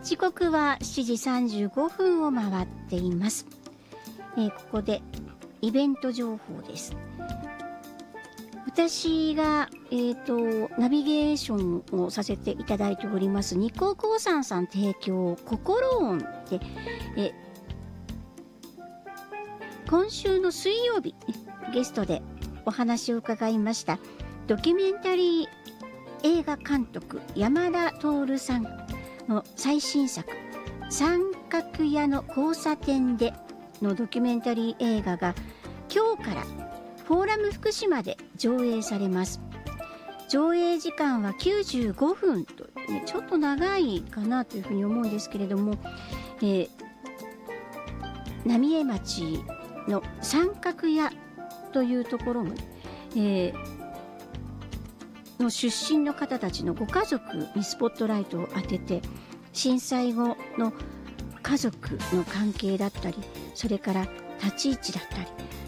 時刻は7時35分を回っています。ここでイベント情報です。私が、ナビゲーションをさせていただいております日光興産さん提供心音で、今週の水曜日ゲストでお話を伺いましたドキュメンタリー映画監督山田徹さんの最新作三角屋の交差点でのドキュメンタリー映画が今日からフォーラム福島で上映されます。上映時間は95分と、ちょっと長いかなというふうに思うんですけれども、浪江町の三角屋というところも、の出身の方たちのご家族にスポットライトを当てて、震災後の家族の関係だったり、それから立ち位置だったり、